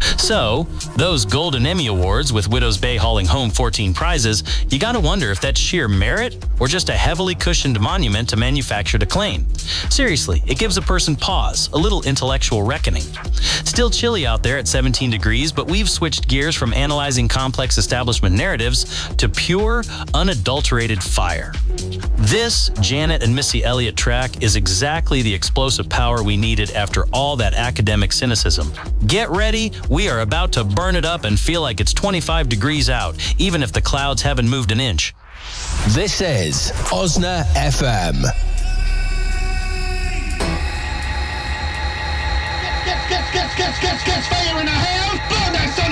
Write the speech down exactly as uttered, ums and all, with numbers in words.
So, those Golden Emmy Awards with Widow's Bay hauling home fourteen prizes, you gotta wonder if that's sheer merit or just a heavily cushioned monument to manufactured acclaim. Seriously, it gives a person pause, a little intellectual reckoning. Still chilly out there at seventeen degrees, but we've switched gears from analyzing complex establishment narratives to pure, unadulterated fire. This Janet and Missy Elliott track is exactly the explosive power we needed after all that academic cynicism. Get ready, we are about to burn it up and feel like it's twenty-five degrees out, even if the clouds haven't moved an inch. This is Osna F M. Gets, gets, gets, gets, gets, gets fire in the head.